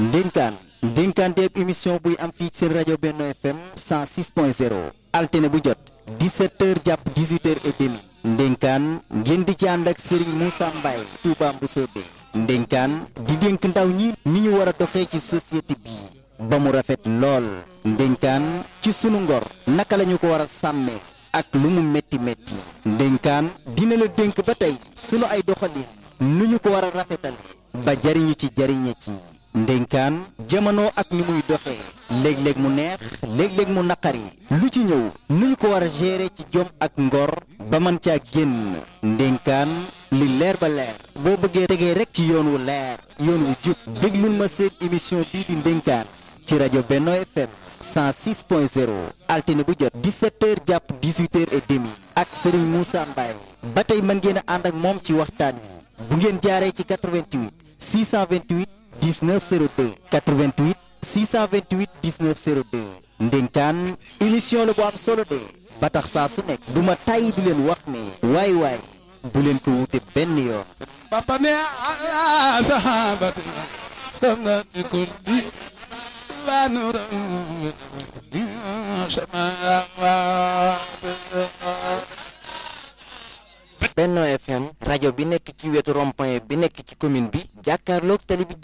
ndénkaan déeb émission buy am fii seen rajo Benno FM 106.0 altine bu jot 17h jàpp 18h30 ndénkaan ngeen di ci ànd ak Serigne Moussa Mbaye Touba Mboussobé ndénkaan di dénk ndaw ñi ni ñu war a doxee ci société bi ba mu rafet lool ndénkaan ci sunu ngor naka lañu ko war a sàmmee ak lu mu metti metti ndénkaan dina la dénk ba tey sunu ay doxalin nu ñu ko war a rafetale ba jariñu ci jariñe ci ndénkaan jamono ak ni muy doxee léeg-léeg mu neex léeg-léeg mu naqari lu ci ñëw nu ñu ko war a gérer ci jom ak ngor ba mën caa génn ndénkaan li leer ba leer boo bëggee tegee rek ci yoon wu leer yoon wu jub déglul ma seen émission bii di ndénkaan ci rajo Benno FM 106.0 altine bu jot 17h jàpp 18h30 ak Serigne Moussa Mbaye ba tey mën ngeen a ànd ak moom ci waxtaan wi bu ngeen jaaree ci 88 628 19 02 88 628 19 02 ndénkaan émission la bu am solo de ba tax saa su nekk du ma tàyyi di leen wax ne waay bu leen ko wute benn yoon. papa ne ala sahabati samnati kulli wa nur Benno FM rajo bi nekk ci wetu rond-point bi nekk ci commune bi jàkkaarloog tali bi